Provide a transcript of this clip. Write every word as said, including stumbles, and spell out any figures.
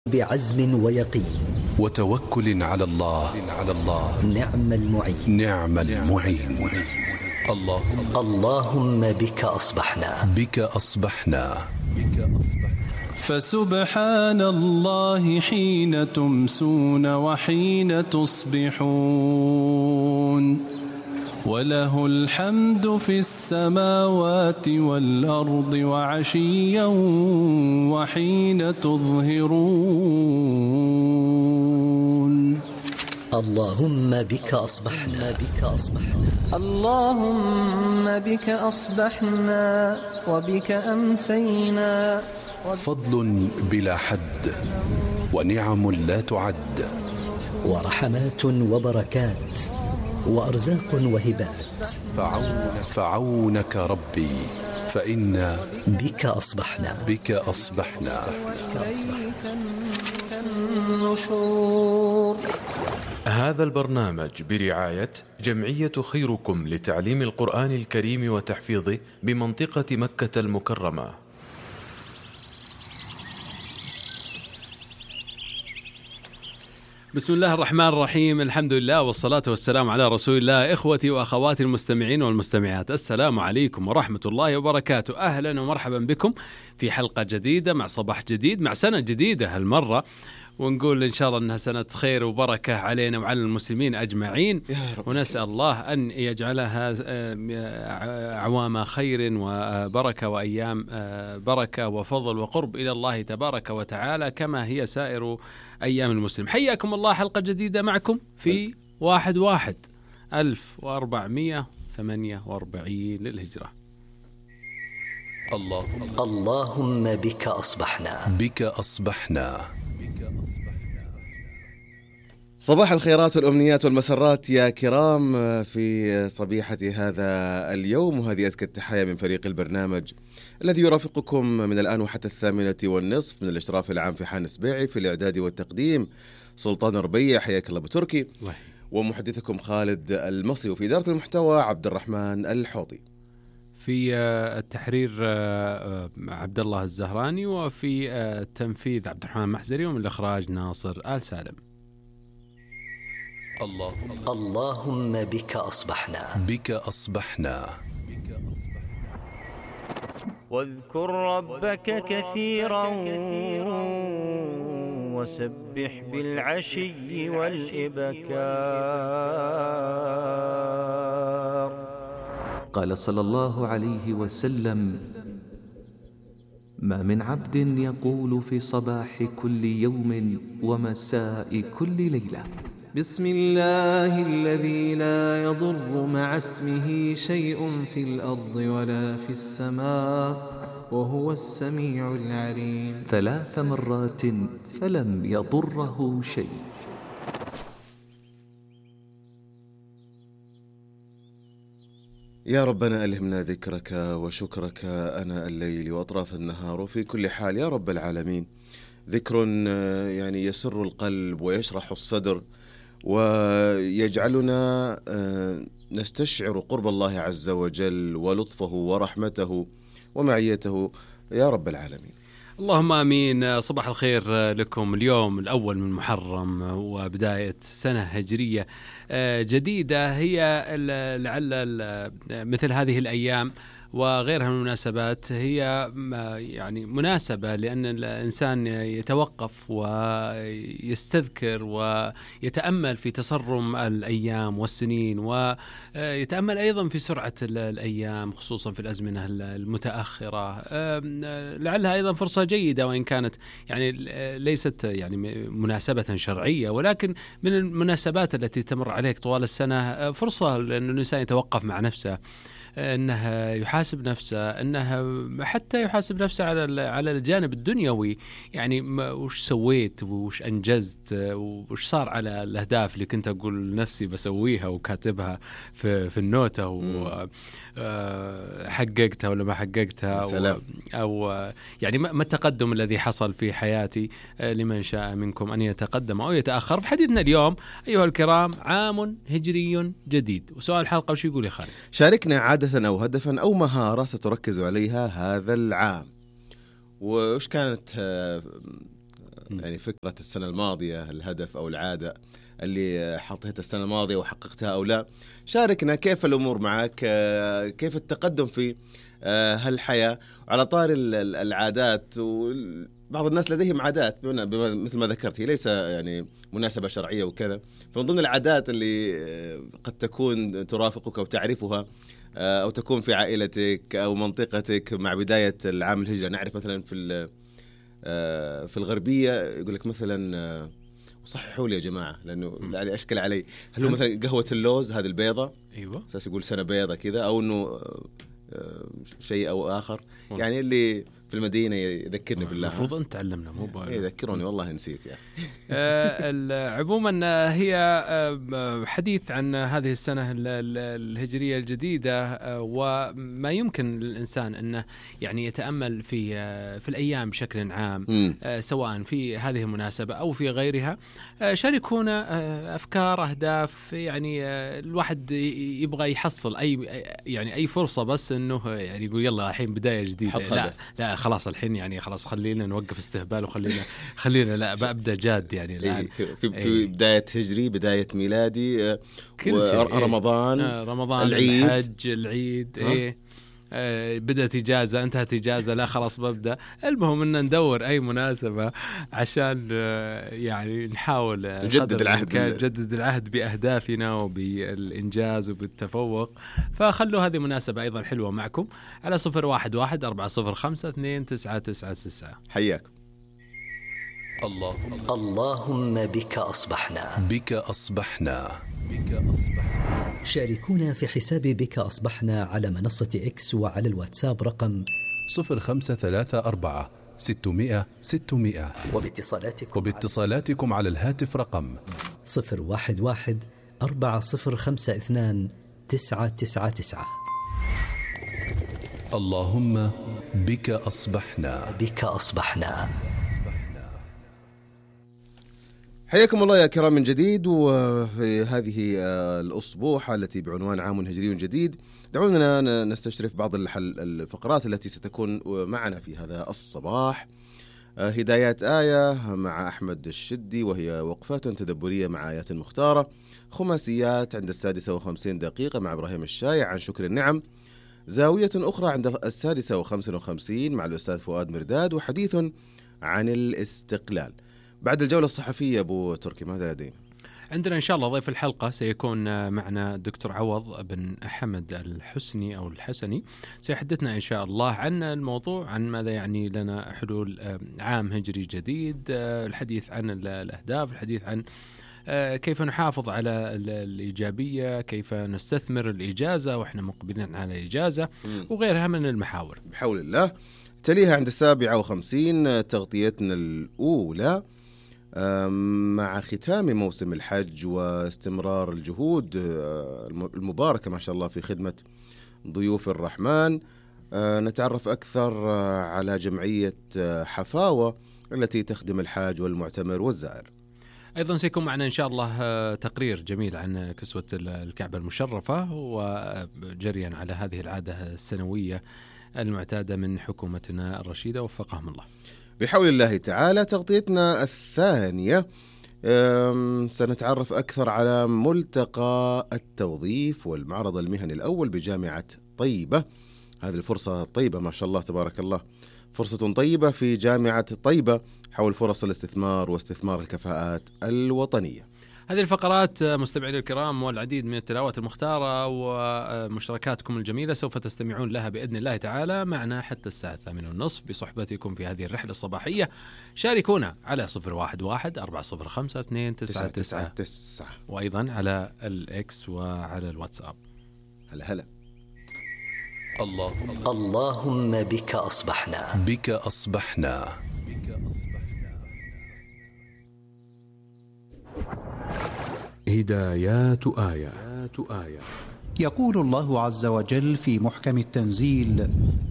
بعزم ويقين وتوكل على الله على الله نعم المعين نعم المعين. اللهم اللهم بك أصبحنا بك أصبحنا بك أصبحنا فسبحان الله حين تمسون وحين تصبحون وله الحمد في السماوات والأرض وعشيا وحين تظهرون. اللهم بك أصبحنا بك أصبحنا اللهم بك أصبحنا وبك أمسينا. فضل بلا حد ونعم لا تعد ورحمات وبركات وأرزاق وهبات. فعونك, فعونك ربي فإنا بك أصبحنا بك أصبحنا النشور. هذا البرنامج برعاية جمعية خيركم لتعليم القرآن الكريم وتحفيظه بمنطقة مكة المكرمة. بسم الله الرحمن الرحيم، الحمد لله والصلاة والسلام على رسول الله. إخوتي وأخواتي المستمعين والمستمعات، السلام عليكم ورحمة الله وبركاته. أهلا ومرحبا بكم في حلقة جديدة مع صباح جديد مع سنة جديدة هالمرة، ونقول إن شاء الله أنها سنة خير وبركة علينا وعلى المسلمين أجمعين، ونسأل الله أن يجعلها عوام خير وبركة وأيام بركة وفضل وقرب إلى الله تبارك وتعالى كما هي سائر أيام المسلم. حياكم الله، حلقة جديدة معكم في واحد واحد ألف وأربعمائة وثمانية وأربعين للهجرة. اللهم اللهم بك أصبحنا بك أصبحنا صباح الخيرات والأمنيات والمسرات يا كرام في صبيحة هذا اليوم، وهذه أزكى التحية من فريق البرنامج الذي يرافقكم من الآن وحتى الثامنة والنصف. من الإشراف العام في حان سبيعي، في الإعداد والتقديم سلطان ربيع، حياك الله بتركي، ومحدثكم خالد المصري، وفي إدارة المحتوى عبد الرحمن الحوضي، في التحرير عبد الله الزهراني، وفي التنفيذ عبد الرحمن محزري، ومن الإخراج ناصر آل سالم. اللهم اللهم بك أصبحنا بك أصبحنا واذكر ربك كثيرا وسبح بالعشي والإبكار. قال صلى الله عليه وسلم: ما من عبد يقول في صباح كل يوم ومساء كل ليلة: بسم الله الذي لا يضر مع اسمه شيء في الأرض ولا في السماء وهو السميع العليم، ثلاث مرات فلم يضره شيء. يا ربنا ألهمنا ذكرك وشكرك أنا الليل وأطراف النهار وفي كل حال يا رب العالمين. ذكر يعني يسر القلب ويشرح الصدر ويجعلنا نستشعر قرب الله عز وجل ولطفه ورحمته ومعيته يا رب العالمين. اللهم آمين. صباح الخير لكم. اليوم الأول من محرم وبداية سنة هجرية جديدة، هي لعل مثل هذه الأيام وغيرها من المناسبات هي يعني مناسبة لأن الإنسان يتوقف ويستذكر ويتأمل في تصرم الأيام والسنين، ويتأمل أيضا في سرعة الأيام خصوصا في الأزمنة المتأخرة. لعلها أيضا فرصة جيدة، وإن كانت يعني ليست يعني مناسبة شرعية، ولكن من المناسبات التي تمر عليك طوال السنة فرصة لأن الإنسان يتوقف مع نفسه، أنها يحاسب نفسه، أنها حتى يحاسب نفسه على على الجانب الدنيوي، يعني وش سويت وش أنجزت وش صار على الأهداف اللي كنت أقول نفسي بسويها وكاتبها في في النوتة وحققتها ولا ما حققتها، أو يعني ما التقدم الذي حصل في حياتي. لمن شاء منكم أن يتقدم أو يتأخر. في حديثنا اليوم أيها الكرام عام هجري جديد، وسؤال الحلقة وش يقول يا خالد؟ شاركنا عادة أو هدفا أو مهارة ستركز عليها هذا العام، وش كانت يعني فكرة السنة الماضية، الهدف أو العادة اللي حطيتها السنة الماضية وحققتها أو لا. شاركنا كيف الأمور معك، كيف التقدم في هالحياة. على طار العادات، وبعض الناس لديهم عادات مثل ما ذكرت هي ليس يعني مناسبة شرعية وكذا، فمن ضمن العادات اللي قد تكون ترافقك أو تعرفها أو تكون في عائلتك أو منطقتك مع بداية العام الهجري. نعرف مثلا في في الغربية يقول لك مثلا، وصححوا لي يا جماعة لأنه يعني أشكل علي، هل هو مثلا قهوة اللوز هذه البيضة، أيوة أساس يقول سنة بيضة كذا، أو إنه شيء أو آخر يعني اللي في المدينة يذكرني بالله. المفروض أنت تعلمنا مو بقى يذكروني والله نسيت يا آه عموما هي حديث عن هذه السنة الهجرية الجديدة، وما يمكن للإنسان أنه يعني يتأمل في في الأيام بشكل عام، آه سواء في هذه المناسبة أو في غيرها. آه شاركونا أفكار، أهداف، يعني الواحد يبغى يحصل أي يعني أي فرصة، بس إنه يعني يقول يلا الحين بداية جديدة. لا لا خلاص الحين يعني خلاص خلينا نوقف استهبال وخلينا خلينا لا ببدأ جاد يعني الآن. في, في بداية هجري، بداية ميلادي، رمضان، آه رمضان، العيد، الحج، العيد، إيه آه بدأت إجازة، انتهت إجازة، لا خلاص ببدأ. المهم إن ندور أي مناسبة عشان آه يعني نحاول نجدد العهد، نجدد العهد بأهدافنا وبالإنجاز وبالتفوق. فخلوا هذه مناسبة أيضا حلوة معكم على صفر واحد واحد أربعة صفر خمسة اثنين تسعة تسعة تسعة. حياكم. اللهم اللهم بك أصبحنا بك أصبحنا بك أصبحنا. شاركونا في حساب بك أصبحنا على منصة إكس وعلى الواتساب رقم صفر خمسة ثلاثة أربعة ستمائة ستمائة، وباتصالاتكم وباتصالاتكم على الهاتف رقم صفر واحد واحد أربعة صفر خمسة اثنان تسعة تسعة تسعة. اللهم بك أصبحنا بك أصبحنا. حياكم الله يا كرام من جديد، وفي هذه الأسبوع التي بعنوان عام هجري جديد دعونا نستشرف بعض الفقرات التي ستكون معنا في هذا الصباح. هدايات آية مع أحمد الشدي، وهي وقفات تدبرية مع آيات مختارة. خماسيات عند السادسة وخمسين دقيقة مع إبراهيم الشايع عن شكر النعم. زاوية أخرى عند السادسة وخمسة وخمسين مع الأستاذ فؤاد مرداد، وحديث عن الاستقلال. بعد الجولة الصحفية أبو تركي ماذا لدينا؟ عندنا إن شاء الله ضيف الحلقة سيكون معنا الدكتور عوض بن حمد الحسني أو الحسني، سيحدثنا إن شاء الله عن الموضوع، عن ماذا يعني لنا حلول عام هجري جديد، الحديث عن الأهداف، الحديث عن كيف نحافظ على الإيجابية، كيف نستثمر الإجازة وإحنا مقبلين على الإجازة، وغيرها من المحاور بحول الله. تليها عند السابعة وخمسين تغطيتنا الأولى مع ختام موسم الحج واستمرار الجهود المباركة ما شاء الله في خدمة ضيوف الرحمن. نتعرف أكثر على جمعية حفاوة التي تخدم الحاج والمعتمر والزائر. أيضا سيكون معنا إن شاء الله تقرير جميل عن كسوة الكعبة المشرفة، وجريا على هذه العادة السنوية المعتادة من حكومتنا الرشيدة وفقهم الله. بحول الله تعالى. تغطيتنا الثانية سنتعرف أكثر على ملتقى التوظيف والمعرض المهني الأول بجامعة طيبة. هذه الفرصة طيبة ما شاء الله تبارك الله، فرصة طيبة في جامعة طيبة حول فرص الاستثمار واستثمار الكفاءات الوطنية. هذه الفقرات مستمعين الكرام والعديد من التلاوات المختارة ومشاركاتكم الجميلة سوف تستمعون لها بإذن الله تعالى معنا حتى الساعة الثامنة والنصف بصحبتكم في هذه الرحلة الصباحية. شاركونا على صفر واحد واحد أربعة صفر خمسة اثنين تسعة تسعة تسعة، وأيضا على الإكس وعلى الواتساب. هلا هلا. اللهم اللهم بك أصبحنا بك أصبحنا بك أصبحنا. هدايات آية. يقول الله عز وجل في محكم التنزيل: